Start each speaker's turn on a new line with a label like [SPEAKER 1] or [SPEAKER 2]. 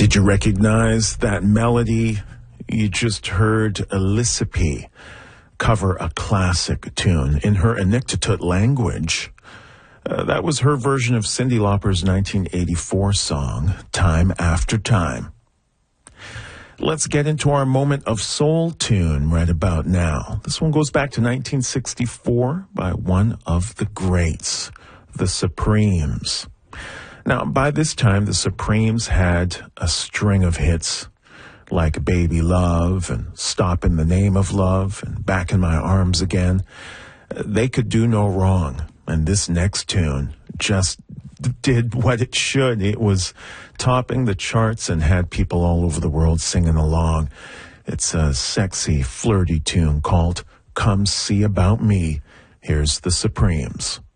[SPEAKER 1] Did you recognize that melody? You just heard Elisapie cover a classic tune in her Inuktitut language. That was her version of Cyndi Lauper's 1984 song, Time After Time. Let's get into our moment of soul tune right about now. This one goes back to 1964 by one of the greats, the Supremes. Now, by this time, the Supremes had a string of hits like Baby Love and Stop in the Name of Love and Back in My Arms Again. They could do no wrong, and this next tune just did what it should. It was topping the charts and had people all over the world singing along. It's a sexy, flirty tune called Come See About Me. Here's the Supremes.